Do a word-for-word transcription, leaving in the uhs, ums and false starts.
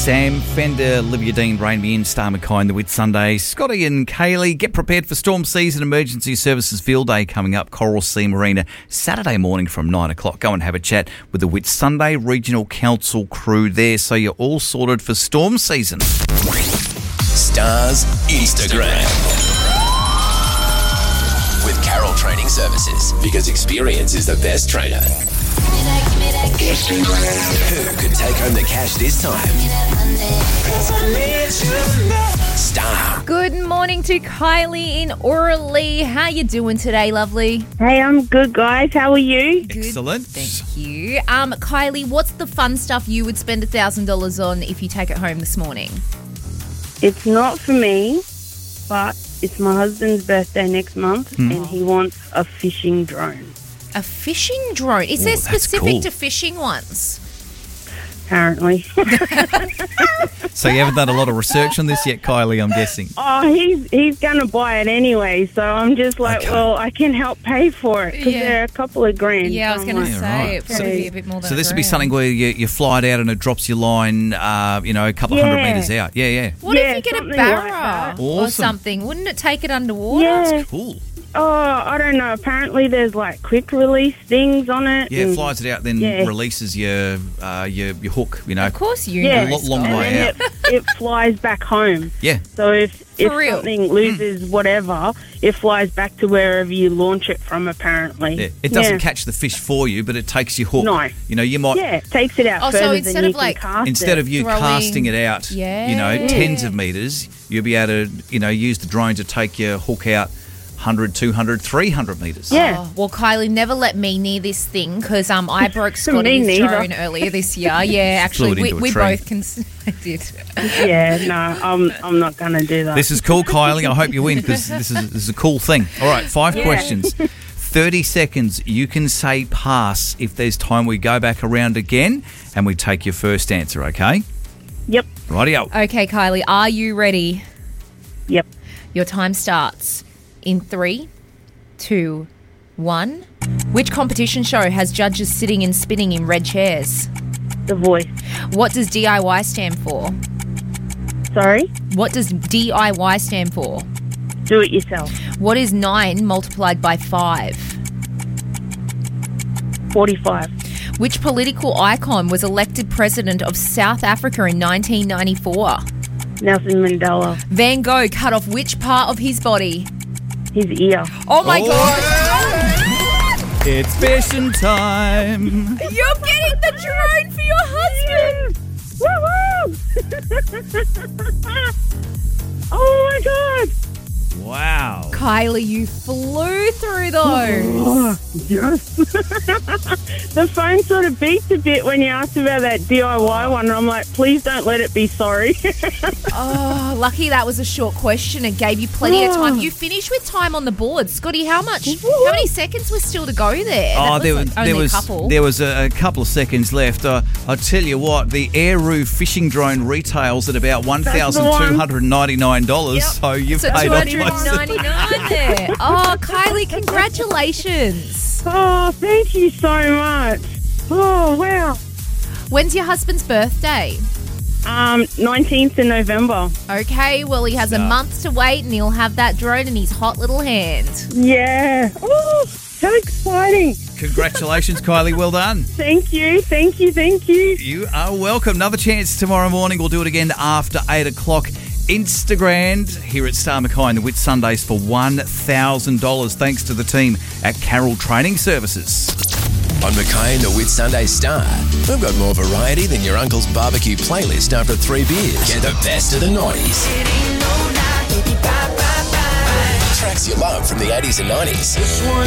Sam Fender, Olivia Dean, Rain Me In, Star McKay in the Whit Sunday. Scotty and Kaylee, get prepared for Storm Season Emergency Services Field Day coming up, Coral Sea Marina, Saturday morning from nine o'clock. Go and have a chat with the Whit Sunday Regional Council crew there so you're all sorted for storm season. Stars Instagram. With Carol Training Services, because experience is the best trainer. Who could take home the cash this time? Star. Good morning to Kylie in Orally. How you doing today, lovely? Hey, I'm good, guys. How are you? Good, Excellent. thank you. Um, Kylie, what's the fun stuff you would spend one thousand dollars on if you take it home this morning? It's not for me, but it's my husband's birthday next month, Mm. and he wants a fishing drone, A fishing drone? Is Ooh, there that's specific cool. to fishing ones? apparently. So you haven't done a lot of research on this yet, Kylie, I'm guessing. Oh, he's he's going to buy it anyway, so I'm just like, Okay. well, I can help pay for it because Yeah. they're a couple of grand. Yeah, I was So going I'm to like, say right. it'd probably be a bit more than So a this would be grand. something where you, you fly it out and it drops your line, uh, you know, a couple of hundred Yeah. metres out. Yeah, yeah. What Yeah, if you get a something like barra that. or Awesome. something? Wouldn't it take it underwater? Yeah. Cool. Oh, I don't know. Apparently, there's like quick release things on it. Yeah, it and- flies it out, then Yeah. releases your, uh, your your hook, you know. Of course you Yeah, know. A long and way then out. It, it flies back home. Yeah. So if if real? something loses whatever, it flies back to wherever you launch it from. Apparently, Yeah. It doesn't Yeah. catch the fish for you, but it takes your hook. No. You know, you might, Yeah, it takes it out Oh, so further instead than you of, like, can cast instead it. of you Throwing- casting it out, Yeah. you know, Yeah. tens of metres, you'll be able to, you know, use the drone to take your hook out one hundred, two hundred, three hundred metres. Yeah. Oh, well, Kylie, never let me near this thing because um, I broke Scotty's neither. drone earlier this year. Yeah, actually, Flew it we, into a we tree. both can. I did. Yeah, no, I'm I'm not going to do that. This is cool, Kylie. I hope you win because this is, this is a cool thing. All right, five Yeah. questions. thirty seconds. You can say pass. If there's time, we go back around again and we take your first answer, okay? Yep, Rightio. Okay, Kylie, are you ready? yep. Your time starts in three, two, one. Which competition show has judges sitting and spinning in red chairs? The Voice. What does D I Y stand for? Sorry, What does D I Y stand for? do it yourself. What is nine multiplied by five? Forty-five. Which political icon was elected president of South Africa in nineteen ninety-four? Nelson Mandela. Van Gogh cut off which part of his body? His ear. Oh my Oh. God! It's fishing time. You're getting the drone for your husband! Woo-hoo! Oh my God! Wow. Kylie, you flew through those. Oh, yes. The phone sort of beeps a bit when you asked about that D I Y one, and I'm like, please don't let it be sorry. Oh, lucky that was a short question. It gave you plenty of time. You finished with time on the board. Scotty, how much, how many seconds was still to go there? Oh, That there was was, like there only was a couple. there was a, a couple of seconds left. Uh, I'll tell you what, the Airoo fishing drone retails at about one thousand two hundred ninety-nine dollars. Yep. So you've So paid two off hundred most of it. ninety-nine there. Oh, Kylie, congratulations. Oh, thank you so much. Oh, wow. When's your husband's birthday? Um, nineteenth of November. Okay, well, he has a Yeah. month to wait and he'll have that drone in his hot little hand. Yeah. Oh, so exciting. Congratulations, Kylie. Well done. Thank you, thank you, thank you. You are welcome. Another chance tomorrow morning. We'll do it again after eight o'clock. Instagram here at Star McKay in the Whit Sundays for one thousand dollars. Thanks to the team at Carol Training Services. On Mackay and the Whit Sunday Star, we've got more variety than your uncle's barbecue playlist after three beers. Get the best of the noughties. Tracks you love from the eighties and nineties.